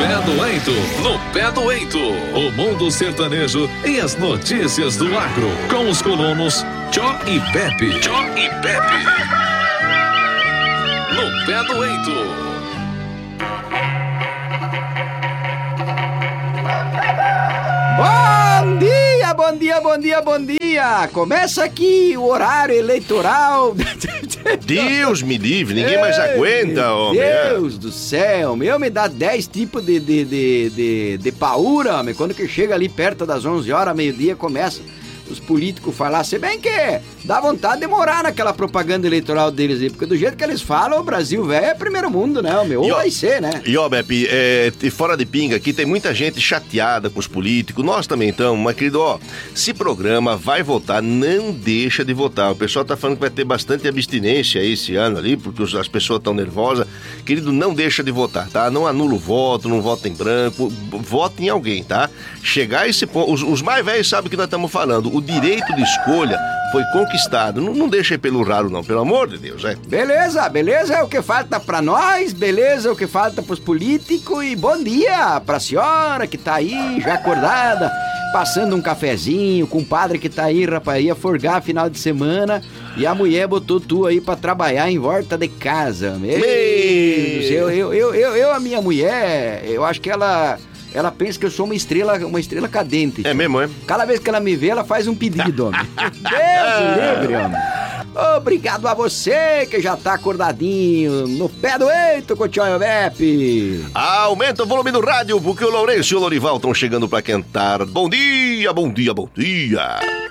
Pé do Eito, no Pé do Eito, o mundo sertanejo e as notícias do agro, com os colonos Tchó e Pepe. Tchó e Pepe. No Pé do Eito. Bom dia, bom dia, bom dia, bom dia! Começa aqui o horário eleitoral. Deus me livre, ninguém mais aguenta, homem. Deus do céu, meu, me dá 10 tipos de paura, homem. Quando que chega ali perto das 11 horas, meio-dia, começa os políticos falar, se bem que dá vontade de morar naquela propaganda eleitoral deles aí, porque do jeito que eles falam, o Brasil, velho, é primeiro mundo, né, meu? Ou vai ser, né? E ó, Beppe, fora de pinga aqui, tem muita gente chateada com os políticos, nós também estamos, mas querido, ó, se programa, vai votar, não deixa de votar. O pessoal tá falando que vai ter bastante abstinência aí esse ano ali, porque as pessoas estão nervosas. Querido, não deixa de votar, tá? Não anula o voto, não vota em branco, vota em alguém, tá? Chegar a esse ponto, os mais velhos sabem o que nós estamos falando. O direito de escolha foi conquistado. Não deixa aí pelo raro, não, pelo amor de Deus, Beleza é o que falta pra nós, beleza é o que falta pros políticos e bom dia pra senhora que tá aí, já acordada, passando um cafezinho, com o padre que tá aí, rapaz, ia forgar final de semana e a mulher botou tu aí pra trabalhar em volta de casa. Meu Deus, eu, a minha mulher, eu acho que ela pensa que eu sou uma estrela cadente. É mesmo, é? Cada vez que ela me vê, ela faz um pedido, homem. Deus livre, homem. Obrigado a você que já tá acordadinho no Pé do Eito com o Tchó e o Pepe. Aumenta o volume do rádio, porque o Lourenço e o Lorival estão chegando pra cantar. Bom dia, bom dia, bom dia.